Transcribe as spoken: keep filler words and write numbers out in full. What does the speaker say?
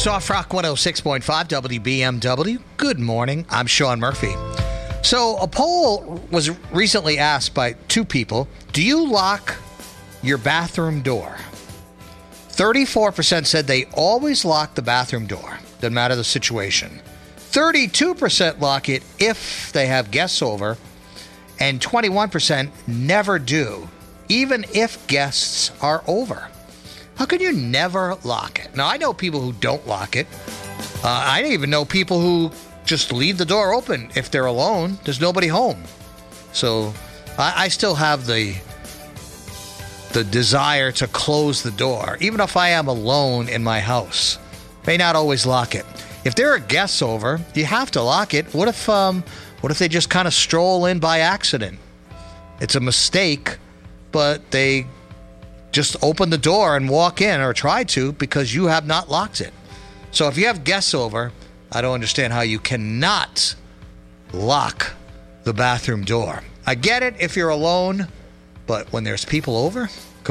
Soft Rock one oh six point five W B M W. Good morning. I'm Sean Murphy. So a poll was recently asked by two people, do you lock your bathroom door? thirty-four percent said they always lock the bathroom door. Doesn't matter the situation. thirty-two percent lock it if they have guests over. And twenty-one percent never do, even if guests are over. How can you never lock it? Now, I know people who don't lock it. Uh, I even know people who just leave the door open if they're alone. There's nobody home. So I, I still have the the desire to close the door, even if I am alone in my house. May not always lock it. If there are guests over, you have to lock it. What if um, what if they just kind of stroll in by accident? It's a mistake, but they just open the door and walk in, or try to, because you have not locked it. So if you have guests over, I don't understand how you cannot lock the bathroom door. I get it if you're alone, but when there's people over,